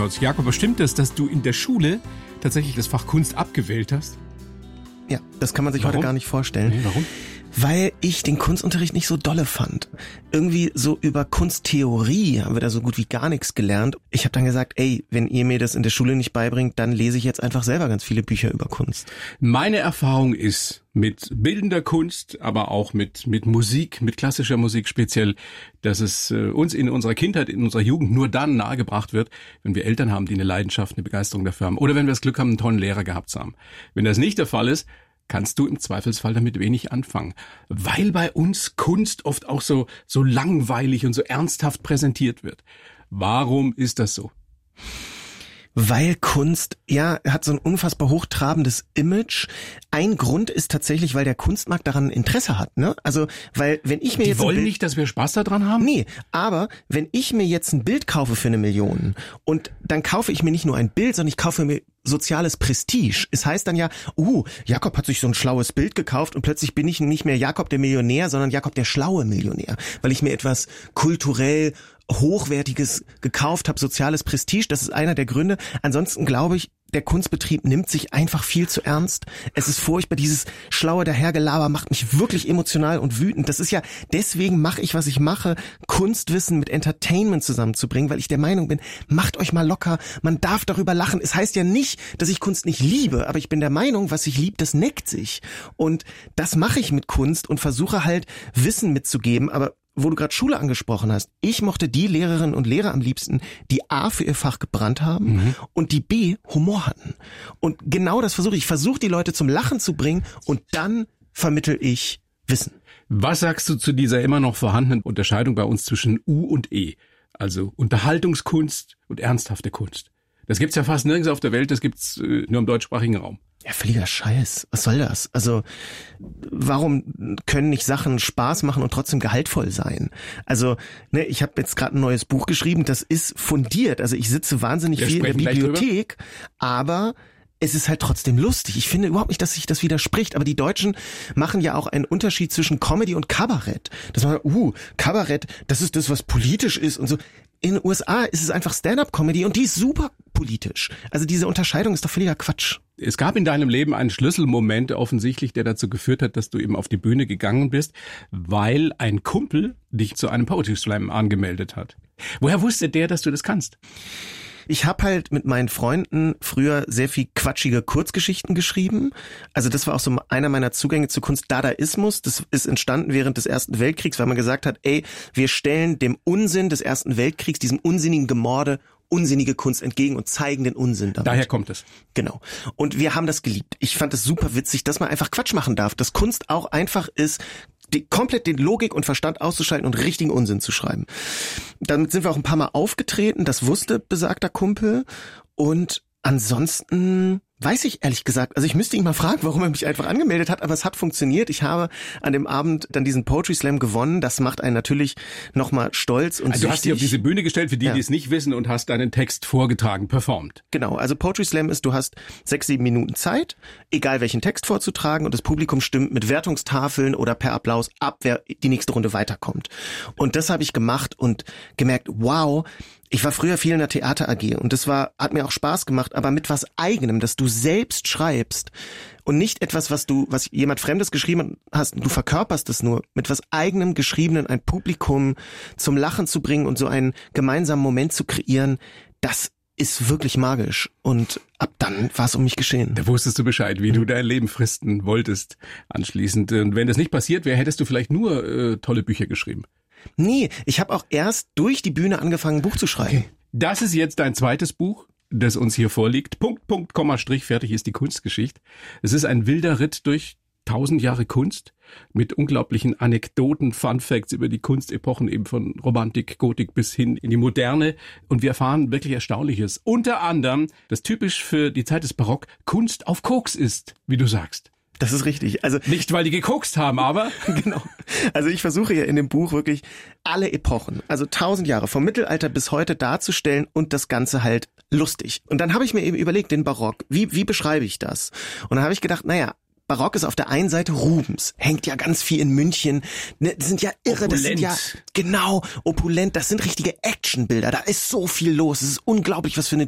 kurz. Jakob, stimmt es, dass du in der Schule tatsächlich das Fach Kunst abgewählt hast? Ja, das kann man sich heute gar nicht vorstellen. Nee, warum? Weil ich den Kunstunterricht nicht so dolle fand. Irgendwie so über Kunsttheorie haben wir da so gut wie gar nichts gelernt. Ich habe dann gesagt, ey, wenn ihr mir das in der Schule nicht beibringt, dann lese ich jetzt einfach selber ganz viele Bücher über Kunst. Meine Erfahrung ist mit bildender Kunst, aber auch mit Musik, mit klassischer Musik speziell, dass es uns in unserer Kindheit, in unserer Jugend nur dann nahegebracht wird, wenn wir Eltern haben, die eine Leidenschaft, eine Begeisterung dafür haben. Oder wenn wir das Glück haben, einen tollen Lehrer gehabt zu haben. Wenn das nicht der Fall ist, kannst du im Zweifelsfall damit wenig anfangen. Weil bei uns Kunst oft auch so langweilig und so ernsthaft präsentiert wird. Warum ist das so? Weil Kunst, ja, hat so ein unfassbar hochtrabendes Image. Ein Grund ist tatsächlich, weil der Kunstmarkt daran Interesse hat, ne? Also, weil wenn ich mir Die jetzt wollen nicht, dass wir Spaß daran haben? Nee, aber wenn ich mir jetzt ein Bild kaufe für 1 Million und dann kaufe ich mir nicht nur ein Bild, sondern ich kaufe mir soziales Prestige. Es heißt dann ja, Jakob hat sich so ein schlaues Bild gekauft und plötzlich bin ich nicht mehr Jakob der Millionär, sondern Jakob der schlaue Millionär, weil ich mir etwas kulturell Hochwertiges gekauft habe, soziales Prestige. Das ist einer der Gründe. Ansonsten glaube ich, der Kunstbetrieb nimmt sich einfach viel zu ernst. Es ist furchtbar, dieses schlaue Dahergelaber macht mich wirklich emotional und wütend. Das ist ja, deswegen mache ich, was ich mache, Kunstwissen mit Entertainment zusammenzubringen, weil ich der Meinung bin, macht euch mal locker, man darf darüber lachen. Es heißt ja nicht, dass ich Kunst nicht liebe, aber ich bin der Meinung, was ich liebe, das neckt sich. Und das mache ich mit Kunst und versuche halt Wissen mitzugeben, aber wo du gerade Schule angesprochen hast, ich mochte die Lehrerinnen und Lehrer am liebsten, die A, für ihr Fach gebrannt haben und die B, Humor hatten. Und genau das versuche ich. Ich versuche, die Leute zum Lachen zu bringen und dann vermittel ich Wissen. Was sagst du zu dieser immer noch vorhandenen Unterscheidung bei uns zwischen U und E? Also Unterhaltungskunst und ernsthafte Kunst. Das gibt's ja fast nirgends auf der Welt, das gibt's nur im deutschsprachigen Raum. Ja, völliger Scheiß. Was soll das? Also, warum können nicht Sachen Spaß machen und trotzdem gehaltvoll sein? Also, ne, ich habe jetzt gerade ein neues Buch geschrieben, das ist fundiert. Also, ich sitze wahnsinnig viel in der Bibliothek, aber es ist halt trotzdem lustig. Ich finde überhaupt nicht, dass sich das widerspricht, aber die Deutschen machen ja auch einen Unterschied zwischen Comedy und Kabarett. Das war, Kabarett, das ist das, was politisch ist und so. In den USA ist es einfach Stand-up-Comedy und die ist super politisch. Also diese Unterscheidung ist doch völliger Quatsch. Es gab in deinem Leben einen Schlüsselmoment offensichtlich, der dazu geführt hat, dass du eben auf die Bühne gegangen bist, weil ein Kumpel dich zu einem Poetry Slam angemeldet hat. Woher wusste der, dass du das kannst? Ich habe halt mit meinen Freunden früher sehr viel quatschige Kurzgeschichten geschrieben. Also das war auch so einer meiner Zugänge zur Kunst. Dadaismus, das ist entstanden während des Ersten Weltkriegs, weil man gesagt hat, wir stellen dem Unsinn des Ersten Weltkriegs, diesem unsinnigen Gemorde, unsinnige Kunst entgegen und zeigen den Unsinn damit. Daher kommt es. Genau. Und wir haben das geliebt. Ich fand es super witzig, dass man einfach Quatsch machen darf, dass Kunst auch einfach ist, komplett den Logik und Verstand auszuschalten und richtigen Unsinn zu schreiben. Damit sind wir auch ein paar Mal aufgetreten, das wusste besagter Kumpel. Und ansonsten weiß ich ehrlich gesagt, also ich müsste ihn mal fragen, warum er mich einfach angemeldet hat, aber es hat funktioniert. Ich habe an dem Abend dann diesen Poetry Slam gewonnen. Das macht einen natürlich nochmal stolz und also du hast dich auf diese Bühne gestellt, für die es nicht wissen, und hast deinen Text vorgetragen, performt. Genau, also Poetry Slam ist, du hast 6-7 Minuten Zeit, egal welchen Text vorzutragen, und das Publikum stimmt mit Wertungstafeln oder per Applaus ab, wer die nächste Runde weiterkommt. Und das habe ich gemacht und gemerkt, wow, ich war früher viel in der Theater AG und das hat mir auch Spaß gemacht, aber mit was Eigenem, dass du selbst schreibst und nicht etwas, was jemand Fremdes geschrieben hast, du verkörperst es nur, mit was Eigenem Geschriebenen ein Publikum zum Lachen zu bringen und so einen gemeinsamen Moment zu kreieren, das ist wirklich magisch. Und ab dann war es um mich geschehen. Da wusstest du Bescheid, wie du dein Leben fristen wolltest anschließend. Und wenn das nicht passiert wäre, hättest du vielleicht nur tolle Bücher geschrieben. Nee, ich habe auch erst durch die Bühne angefangen, ein Buch zu schreiben. Okay. Das ist jetzt dein zweites Buch, das uns hier vorliegt. Punkt, Komma, Strich, fertig ist die Kunstgeschichte. Es ist ein wilder Ritt durch 1000 Jahre Kunst mit unglaublichen Anekdoten, Fun Facts über die Kunstepochen, eben von Romantik, Gotik bis hin in die Moderne. Und wir erfahren wirklich Erstaunliches. Unter anderem, dass typisch für die Zeit des Barock Kunst auf Koks ist, wie du sagst. Das ist richtig. Also nicht, weil die gekokst haben, aber... Genau. Also ich versuche ja in dem Buch wirklich alle Epochen, also 1000 Jahre, vom Mittelalter bis heute darzustellen und das Ganze halt lustig. Und dann habe ich mir eben überlegt, den Barock, wie beschreibe ich das? Und dann habe ich gedacht, Barock ist auf der einen Seite Rubens, hängt ja ganz viel in München, das sind ja irre, opulent. Das sind ja, genau, opulent, das sind richtige Actionbilder, da ist so viel los, es ist unglaublich, was für eine